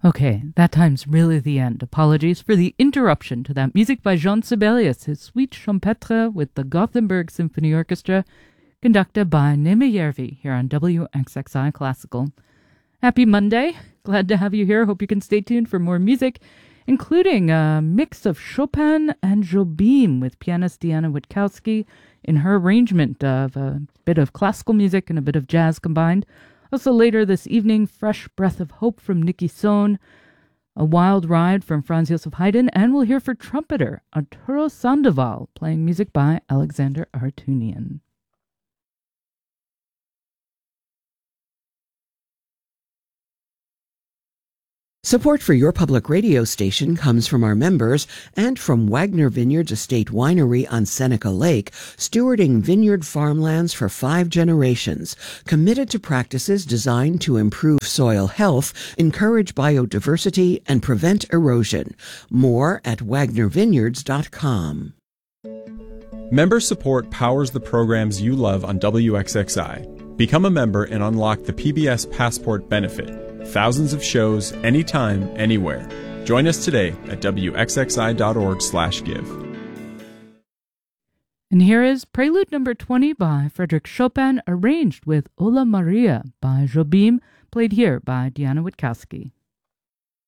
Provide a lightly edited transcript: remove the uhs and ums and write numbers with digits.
Okay, that time's really the end. Apologies for the interruption to that music by Jean Sibelius, his Suite Champêtre with the Gothenburg Symphony Orchestra, conducted by Neme Järvi here on WXXI Classical. Happy Monday. Glad to have you here. Hope you can stay tuned for more music, including a mix of Chopin and Jobim with pianist Diana Witkowski in her arrangement of a bit of classical music and a bit of jazz combined. Also later this evening, Fresh Breath of Hope from Nikki Sohn, A Wild Ride from Franz Josef Haydn, and we'll hear for trumpeter Arturo Sandoval playing music by Alexander Artunian. Support for your public radio station comes from our members and from Wagner Vineyards Estate Winery on Seneca Lake, stewarding vineyard farmlands for 5 generations, committed to practices designed to improve soil health, encourage biodiversity, and prevent erosion. More at wagnervineyards.com. Member support powers the programs you love on WXXI. Become a member and unlock the PBS Passport benefit. Thousands of shows, anytime, anywhere. Join us today at wxxi.org/give. And here is Prelude number 20 by Frédéric Chopin, arranged with Ola Maria by Jobim, played here by Diana Witkowski.